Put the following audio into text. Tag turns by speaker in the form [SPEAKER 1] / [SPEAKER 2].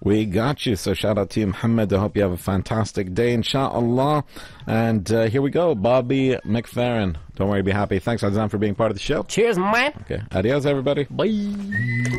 [SPEAKER 1] We got you. So shout out to you, Muhammad. I hope you have a fantastic day, inshallah. And here we go. Bobby McFerrin. Don't worry, be happy. Thanks, Azam, for being part of the show.
[SPEAKER 2] Cheers, man.
[SPEAKER 1] Okay. Adios, everybody.
[SPEAKER 2] Bye.